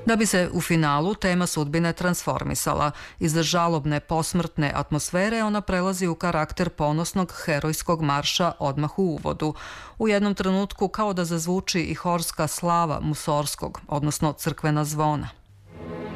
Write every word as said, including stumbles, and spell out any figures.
Da bi se u finalu tema sudbine transformisala. Iz žalobne posmrtne atmosfere ona prelazi u karakter ponosnog herojskog marša odmah u uvodu. U jednom trenutku kao da zazvuči i horska slava musorskog, odnosno crkvena zvona.